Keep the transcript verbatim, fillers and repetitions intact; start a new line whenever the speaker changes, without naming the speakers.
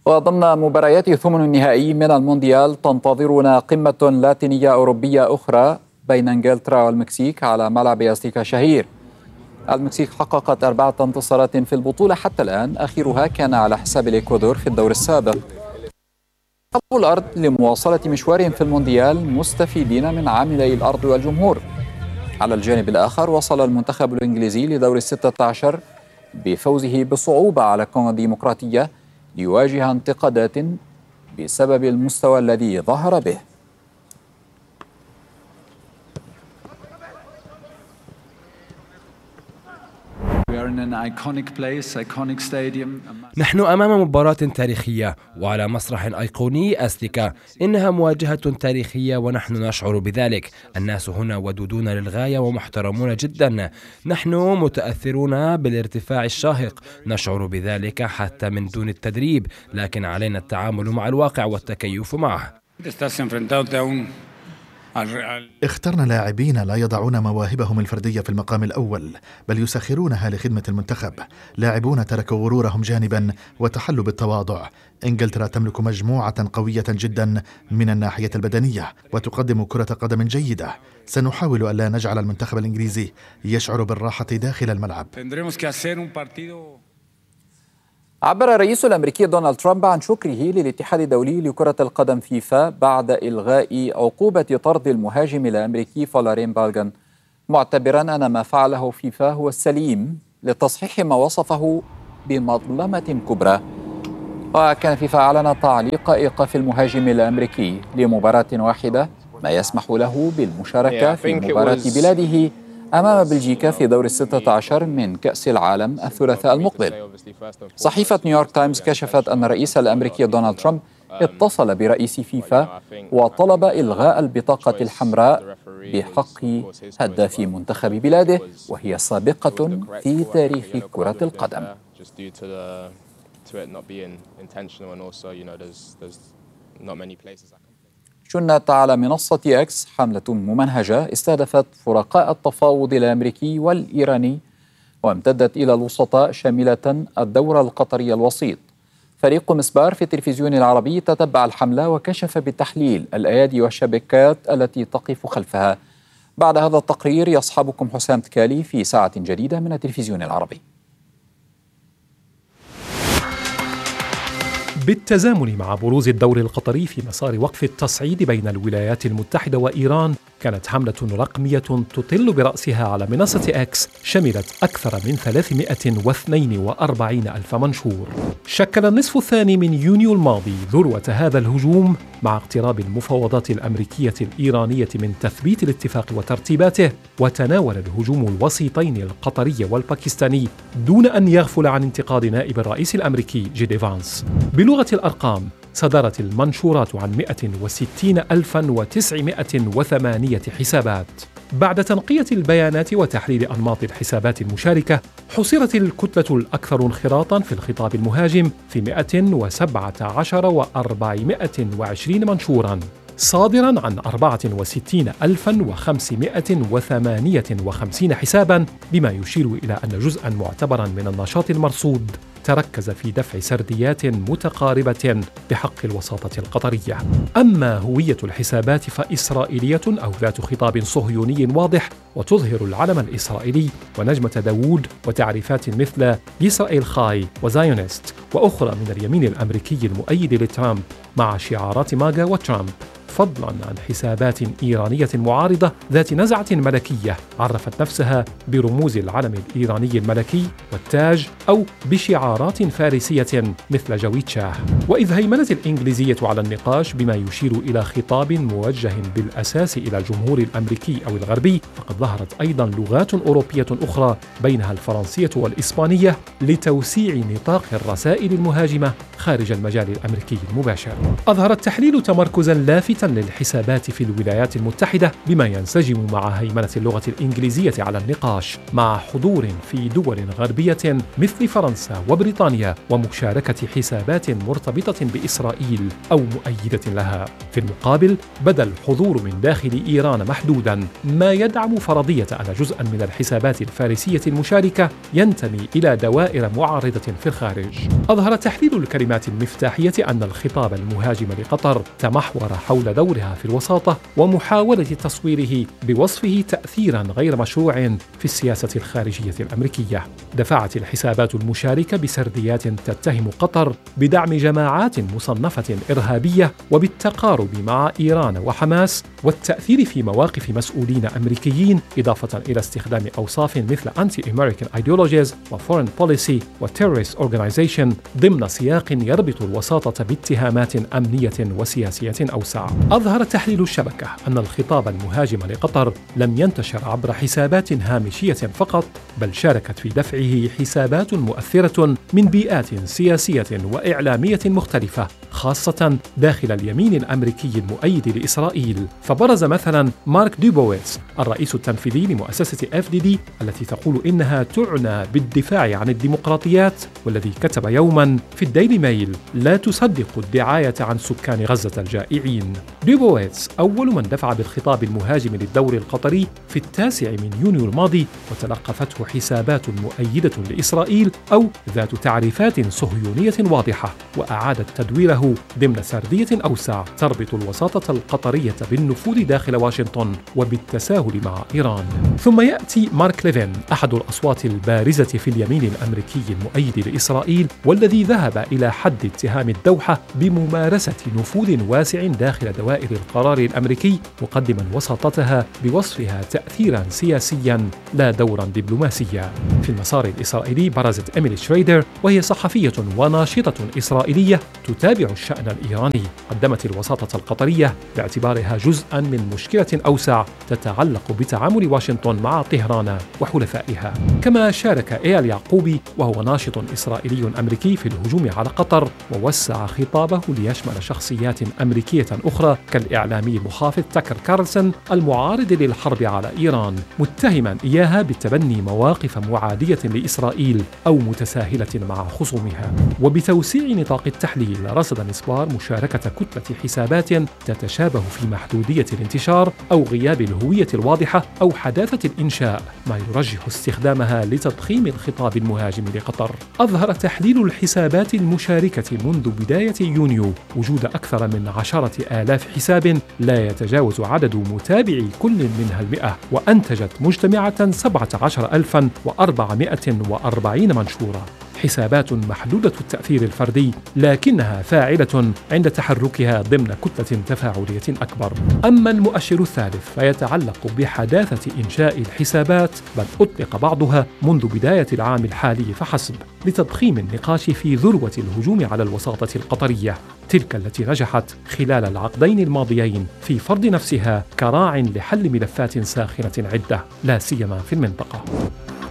وضمن مباريات ثمن النهائي من المونديال تنتظرنا قمة لاتينية أوروبية أخرى بين إنجلترا والمكسيك على ملعب أزتيكا شهير. المكسيك حققت أربعة انتصارات في البطولة حتى الآن، آخرها كان على حساب الإكوادور في الدور السابق. أصحاب الأرض لمواصلة مشوارهم في المونديال مستفيدين من عاملي الأرض والجمهور. على الجانب الآخر وصل المنتخب الإنجليزي لدور الستة عشر بفوزه بصعوبة على كونغو الديمقراطية ليواجه انتقادات بسبب المستوى الذي ظهر به.
نحن أمام مباراة تاريخية وعلى مسرح أيقوني أزتيكا. إنها مواجهة تاريخية ونحن نشعر بذلك. الناس هنا ودودون للغاية ومحترمون جدا. نحن متأثرون بالارتفاع الشاهق، نشعر بذلك حتى من دون التدريب، لكن علينا التعامل مع الواقع والتكيف معه.
اخترنا لاعبين لا يضعون مواهبهم الفردية في المقام الأول، بل يسخرونها لخدمة المنتخب. لاعبون تركوا غرورهم جانبا وتحلوا بالتواضع. إنجلترا تملك مجموعة قوية جدا من الناحية البدنية وتقدم كرة قدم جيدة. سنحاول ألا نجعل المنتخب الإنجليزي يشعر بالراحة داخل الملعب.
عبر الرئيس الأمريكي دونالد ترامب عن شكره للاتحاد الدولي لكرة القدم فيفا بعد إلغاء عقوبة طرد المهاجم الأمريكي فلورين بالغان، معتبرا أن ما فعله فيفا هو السليم لتصحيح ما وصفه بمظلمة كبرى. وكان فيفا أعلن تعليق إيقاف المهاجم الأمريكي لمباراة واحدة، ما يسمح له بالمشاركة في مباراة بلاده أمام بلجيكا في دور الستة عشر من كأس العالم الثلاثاء المقبل. صحيفة نيويورك تايمز كشفت أن الرئيس الأمريكي دونالد ترامب اتصل برئيس فيفا وطلب إلغاء البطاقة الحمراء بحق هداف منتخب بلاده، وهي سابقة في تاريخ كرة القدم. شنت على منصة إكس حملة ممنهجة استهدفت فرقاء التفاوض الأمريكي والإيراني وامتدت إلى الوسطاء شاملة الدور القطري الوسيط. فريق مسبار في التلفزيون العربي تتبع الحملة وكشف بالتحليل الأيادي والشبكات التي تقف خلفها. بعد هذا التقرير يصحبكم حسام تكالي في ساعة جديدة من التلفزيون العربي.
بالتزامن مع بروز الدور القطري في مسار وقف التصعيد بين الولايات المتحدة وإيران، كانت حملة رقمية تطل برأسها على منصة إكس شملت أكثر من ثلاثمائة واثنين وأربعين ألف منشور. شكل النصف الثاني من يونيو الماضي ذروة هذا الهجوم مع اقتراب المفاوضات الأمريكية الإيرانية من تثبيت الاتفاق وترتيباته، وتناول الهجوم الوسيطين القطري والباكستاني دون أن يغفل عن انتقاد نائب الرئيس الأمريكي جيدي فانس. بلغة الأرقام، صدرت المنشورات عن مئة وستين ألفا وتسعمائة وثمانية حسابات. بعد تنقية البيانات وتحليل أنماط الحسابات المشاركة، حصرت الكتلة الأكثر انخراطاً في الخطاب المهاجم في مئة وسبعة عشر وأربعمائة وعشرين منشوراً، صادراً عن أربعة وستين ألفا وخمسمائة وثمانية وخمسين حساباً، بما يشير إلى أن جزءاً معتبراً من النشاط المرصود تركز في دفع سرديات متقاربة بحق الوساطة القطرية. أما هوية الحسابات فإسرائيلية أو ذات خطاب صهيوني واضح وتظهر العلم الإسرائيلي ونجمة داوود وتعريفات مثل إسرائيل خاي وزايونست، وأخرى من اليمين الأمريكي المؤيد لترامب مع شعارات ماجا وترامب، فضلاً عن حسابات إيرانية معارضة ذات نزعة ملكية عرفت نفسها برموز العلم الإيراني الملكي والتاج أو بشعارات فارسية مثل جويد شاه. وإذ هيمنت الإنجليزية على النقاش بما يشير إلى خطاب موجه بالأساس إلى الجمهور الأمريكي أو الغربي، فقد ظهرت أيضاً لغات أوروبية أخرى بينها الفرنسية والإسبانية لتوسيع نطاق الرسائل المهاجمة خارج المجال الأمريكي المباشر. أظهر التحليل تمركزاً لافتا للحسابات في الولايات المتحدة بما ينسجم مع هيمنة اللغة الإنجليزية على النقاش، مع حضور في دول غربية مثل فرنسا وبريطانيا ومشاركة حسابات مرتبطة بإسرائيل أو مؤيدة لها. في المقابل بدا الحضور من داخل إيران محدودا، ما يدعم فرضية أن جزءا من الحسابات الفارسية المشاركة ينتمي إلى دوائر معارضة في الخارج. أظهر تحليل الكلمات المفتاحية أن الخطاب المهاجم لقطر تمحور حول دورها في الوساطة ومحاولة تصويره بوصفه تأثيرا غير مشروع في السياسة الخارجية الأمريكية. دفعت الحسابات المشاركة بسرديات تتهم قطر بدعم جماعات مصنفة إرهابية وبالتقارب مع إيران وحماس والتأثير في مواقف مسؤولين أمريكيين، إضافة إلى استخدام أوصاف مثل Anti-American Ideologies و Foreign Policy و Terrorist Organization ضمن سياق يربط الوساطة باتهامات أمنية وسياسية أوسع. أظهر تحليل الشبكة أن الخطاب المهاجم لقطر لم ينتشر عبر حسابات هامشية فقط، بل شاركت في دفعه حسابات مؤثرة من بيئات سياسية وإعلامية مختلفة، خاصة داخل اليمين الأمريكي المؤيد لإسرائيل. فبرز مثلا مارك دوبويتس الرئيس التنفيذي لمؤسسة إف دي دي التي تقول إنها تعنى بالدفاع عن الديمقراطيات، والذي كتب يوما في الديلي ميل: لا تصدق الدعاية عن سكان غزة الجائعين. دوبويتس أول من دفع بالخطاب المهاجم للدور القطري في التاسع من يونيو الماضي، وتلقفته حسابات مؤيدة لإسرائيل أو ذات تعريفات صهيونية واضحة، وأعادت تدويره ضمن سردية أوسع تربط الوساطة القطرية بالنفوذ داخل واشنطن وبالتساهل مع إيران. ثم يأتي مارك ليفين، أحد الأصوات البارزة في اليمين الأمريكي المؤيد لإسرائيل، والذي ذهب إلى حد اتهام الدوحة بممارسة نفوذ واسع داخل دوائر القرار الأمريكي، مقدما وساطتها بوصفها تأثيرا سياسيا لا دورا دبلوماسيا. في المسار الإسرائيلي برزت إيميلي شريدر، وهي صحفية وناشطة إسرائيلية تتابع الشأن الإيراني. قدمت الوساطة القطرية باعتبارها جزءا من مشكلة أوسع تتعلق بتعامل واشنطن مع طهران وحلفائها. كما شارك إيال يعقوبي وهو ناشط إسرائيلي أمريكي في الهجوم على قطر، ووسع خطابه ليشمل شخصيات أمريكية أخرى كالإعلامي المخافض تاكر كارلسون المعارض للحرب على إيران، متهما إياها بالتبني مواقف معادية لإسرائيل أو متساهلة مع خصومها. وبتوسيع نطاق التحليل رصد مسبار مشاركة كتلة حسابات تتشابه في محدودية الانتشار أو غياب الهوية الواضحة أو حداثة الإنشاء، ما يرجح استخدامها لتضخيم الخطاب المهاجم لقطر. أظهر تحليل الحسابات المشاركة منذ بداية يونيو وجود أكثر من عشرة آلاف حساب لا يتجاوز عدد متابعي كل منها المئة، وأنتجت مجتمعة سبعة عشر ألفا وأربعمائة وأربعين منشورا. حسابات محدودة التأثير الفردي، لكنها فاعلة عند تحركها ضمن كتلة تفاعلية أكبر. أما المؤشر الثالث فيتعلق بحداثة إنشاء الحسابات، بل أطلق بعضها منذ بداية العام الحالي فحسب، لتضخيم النقاش في ذروة الهجوم على الوساطة القطرية، تلك التي نجحت خلال العقدين الماضيين في فرض نفسها كراع لحل ملفات ساخنة عدة، لا سيما في المنطقة.